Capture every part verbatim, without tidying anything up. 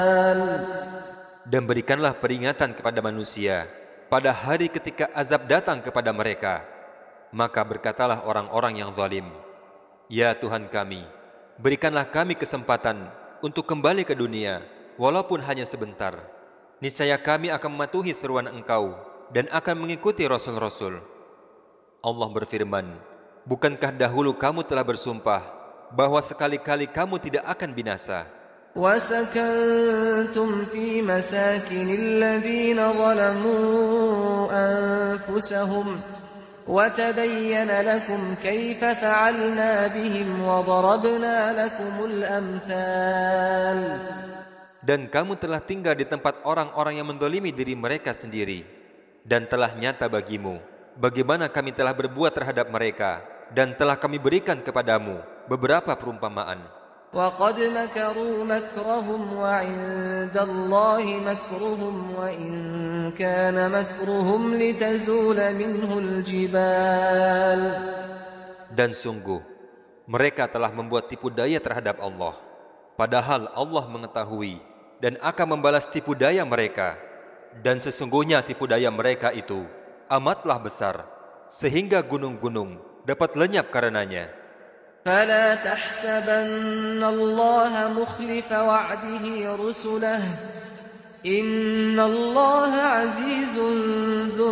Dan berikanlah peringatan kepada manusia pada hari ketika azab datang kepada mereka. Maka berkatalah orang-orang yang zalim, "Ya Tuhan kami, berikanlah kami kesempatan untuk kembali ke dunia, walaupun hanya sebentar. Niscaya kami akan mematuhi seruan Engkau dan akan mengikuti Rasul-Rasul." Allah berfirman, "Bukankah dahulu kamu telah bersumpah bahwa sekali-kali kamu tidak akan binasa? وَسَكَنْتُمْ فِي مَسَاكِنِ الَّذِينَ ظَلَمُوا أَنفُسَهُمْ وَتَبَيَّنَ لَكُمْ كَيْفَ فَعَلْنَا بِهِمْ وَضَرَبْنَا لَكُمُ الْأَمْثَالَ. Dan kamu telah tinggal di tempat orang-orang yang mendolimi diri mereka sendiri, dan telah nyata bagimu bagaimana kami telah berbuat terhadap mereka, dan telah kami berikan kepadamu beberapa perumpamaan. وَقَدْ مَكَرُوا مَكْرَهُمْ وَعِندَ اللَّهِ مَكْرُهُمْ وَإِنْ كَانَ مَكْرُهُمْ لِتَزُولَ مِنْهُ الْجِبَالُ. Dan sungguh, mereka telah membuat tipu daya terhadap Allah, padahal Allah mengetahui dan akan membalas tipu daya mereka. Dan sesungguhnya tipu daya mereka itu amatlah besar, sehingga gunung-gunung dapat lenyap karenanya. فَلَا تَحْسَبَنَّ اللَّهَ مُخْلِفَ وَعْدِهِ رُسُلَهُ إِنَّ اللَّهَ عَزِيزٌ ذُو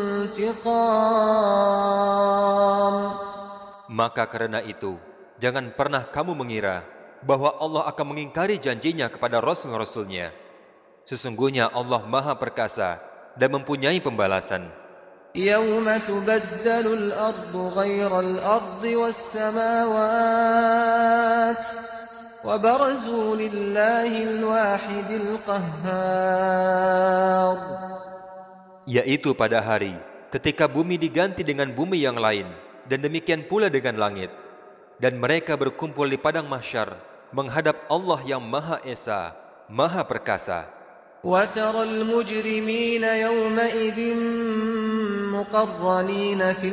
انْتِقَامٍ. Maka karena itu, jangan pernah kamu mengira bahwa Allah akan mengingkari janjinya kepada Rasul-Rasulnya. Sesungguhnya Allah Maha Perkasa dan mempunyai pembalasan. يَوْمَ تُبَدَّلُ الْأَرْضُ غَيْرَ الْأَرْضِ وَالسَّمَاوَاتُ وَبَرَزُوا لِلَّهِ الْوَاحِدِ الْقَهَّارِ. Yaitu pada hari ketika bumi diganti dengan bumi yang lain, dan demikian pula dengan langit. Dan mereka berkumpul di padang mahsyar menghadap Allah yang Maha Esa, Maha Perkasa. وَتَرَى الْمُجْرِمِينَ يَوْمَئِذٍ مُقَرَّنِينَ فِي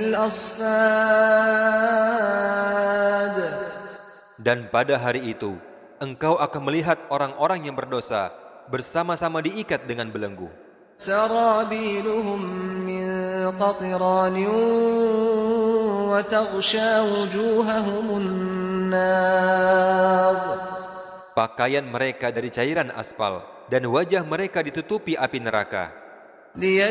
الْأَصْفَادِ. Dan pada hari itu, engkau akan melihat orang-orang yang berdosa bersama-sama diikat dengan belenggu. سَرَابِيلُهُم مِّن قَطِرَانٍ وَتَغْشَى وُجُوهَهُمُ النَّارُ. Pakaian mereka dari cairan aspal, dan wajah mereka ditutupi api neraka.